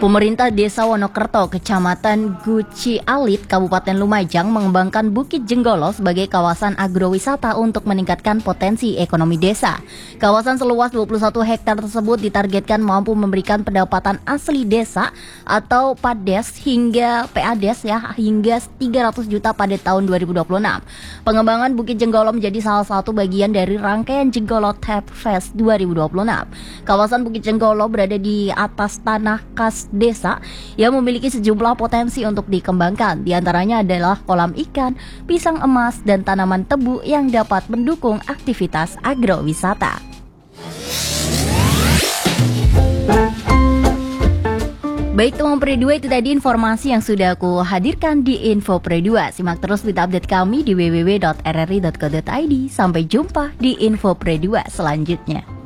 Pemerintah Desa Wonokerto, Kecamatan Guci Alit, Kabupaten Lumajang mengembangkan Bukit Jenggolo sebagai kawasan agrowisata untuk meningkatkan potensi ekonomi desa. Kawasan seluas 21 hektar tersebut ditargetkan mampu memberikan pendapatan asli desa atau PADES hingga PADES hingga 300 juta pada tahun 2026. Pengembangan Bukit Jenggolo menjadi salah satu bagian dari rangkaian Jenggolo Tap Fest 2026. Kawasan Bukit Jenggolo berada di atas tanah khas desa yang memiliki sejumlah potensi untuk dikembangkan. Di antaranya adalah kolam ikan, pisang emas, dan tanaman tebu yang dapat mendukung aktivitas agrowisata. Baik teman Pre 2, itu tadi informasi yang sudah aku hadirkan di Info Pre 2. Simak terus berita update kami di www.rri.co.id. Sampai jumpa di Info Pre 2 selanjutnya.